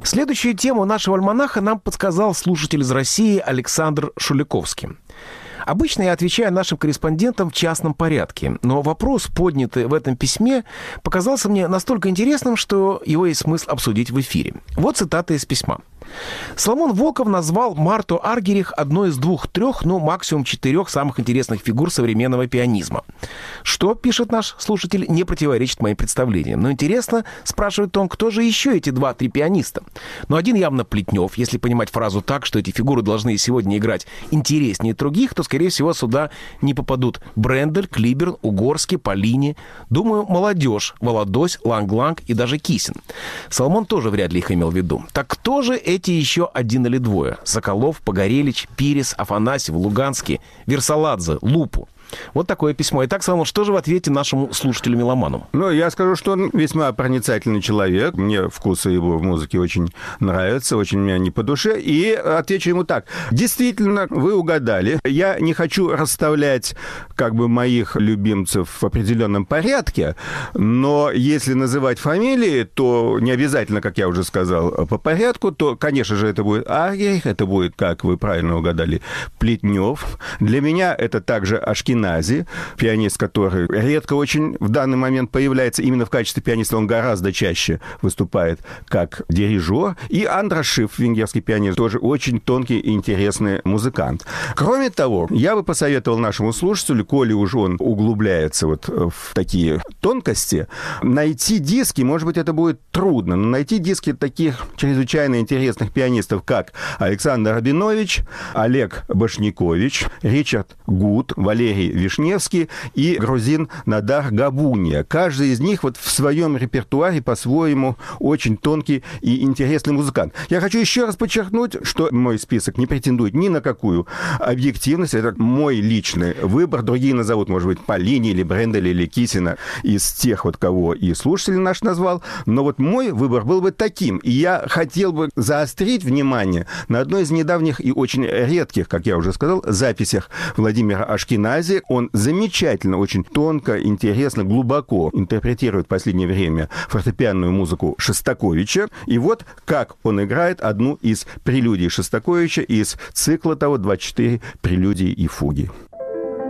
Следующую тему нашего альманаха нам подсказал слушатель из России Александр Шуликовский. Обычно я отвечаю нашим корреспондентам в частном порядке, но вопрос, поднятый в этом письме, показался мне настолько интересным, что его есть смысл обсудить в эфире. Вот цитата из письма. Соломон Волков назвал Марту Аргерих одной из 2-3, максимум 4 самых интересных фигур современного пианизма. Что, пишет наш слушатель, не противоречит моим представлениям. Но интересно, спрашивает он, кто же еще эти 2-3 пианиста? Один явно Плетнев. Если понимать фразу так, что эти фигуры должны сегодня играть интереснее других, то, скорее всего, сюда не попадут Брендель, Клиберн, Угорский, Полини. Думаю, молодежь, Володось, Ланг-Ланг и даже Кисин. Соломон тоже вряд ли их имел в виду. Так кто же эти еще 1 или 2? Соколов, Погорелич, Пирес, Афанасьев, Луганский, Версаладзе, Лупу. Вот такое письмо. Итак, Соломон, что же в ответе нашему слушателю-меломану? Я скажу, что он весьма проницательный человек. Мне вкусы его в музыке очень нравятся, очень мне не по душе. И отвечу ему так. Действительно, вы угадали. Я не хочу расставлять моих любимцев в определенном порядке, но если называть фамилии, то не обязательно, как я уже сказал, по порядку, то, конечно же, это будет Аргерих, это будет, как вы правильно угадали, Плетнев. Для меня это также Ашкенази, пианист, который редко очень в данный момент появляется именно в качестве пианиста, он гораздо чаще выступает как дирижер. И Андраш Шиф, венгерский пианист, тоже очень тонкий и интересный музыкант. Кроме того, я бы посоветовал нашему слушателю, коли уж он углубляется в такие тонкости, найти диски, может быть, это будет трудно, но найти диски таких чрезвычайно интересных пианистов, как Александр Рабинович, Олег Башнякович, Ричард Гуд, Валерий Вишневский и грузин Надар Габуния. Каждый из них в своем репертуаре по-своему очень тонкий и интересный музыкант. Я хочу еще раз подчеркнуть, что мой список не претендует ни на какую объективность. Это мой личный выбор. Другие назовут, может быть, Полини или Бренделя или Кисина из тех, кого и слушатель наш назвал. Но мой выбор был бы таким. И я хотел бы заострить внимание на одной из недавних и очень редких, как я уже сказал, записях Владимира Ашкенази. Он замечательно, очень тонко, интересно, глубоко интерпретирует в последнее время фортепианную музыку Шостаковича. И как он играет одну из прелюдий Шостаковича из цикла того «24 прелюдии и фуги».